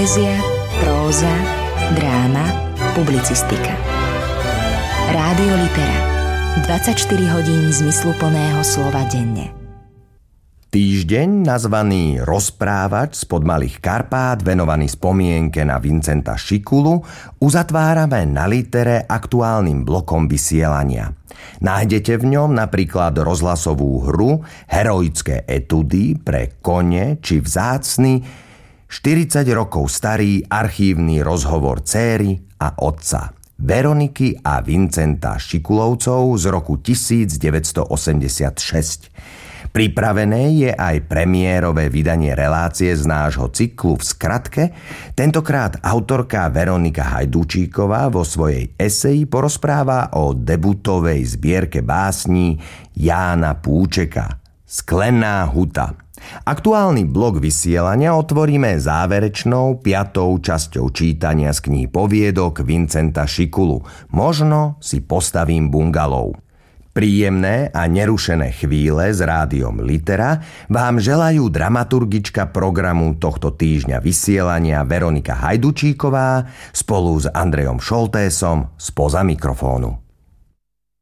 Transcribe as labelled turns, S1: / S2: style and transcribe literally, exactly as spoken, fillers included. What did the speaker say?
S1: Poézia, próza, dráma, publicistika. Rádio Litera. dvadsaťštyri hodín zmysluplného slova denne.
S2: Týždeň nazvaný Rozprávač spod Malých Karpát, venovaný spomienke na Vincenta Šikulu, uzatvárame na Litere aktuálnym blokom vysielania. Nájdete v ňom napríklad rozhlasovú hru, heroické etudy pre kone či vzácny štyridsať rokov starý archívny rozhovor céry a otca Veroniky a Vincenta Šikulovcov z roku devätnásťstoosemdesiatšesť. Pripravené je aj premiérové vydanie relácie z nášho cyklu v skratke. Tentokrát autorka Veronika Hajdúčíková vo svojej eseji porozpráva o debutovej zbierke básní Jána Púčeka Sklená huta. Aktuálny blok vysielania otvoríme záverečnou piatou časťou čítania z kníh poviedok Vincenta Šikulu. Možno si postavím bungalov. Príjemné a nerušené chvíle s rádiom Litera vám želajú dramaturgička programu tohto týždňa vysielania Veronika Hajdúčíková spolu s Andrejom Šoltésom spoza mikrofónu.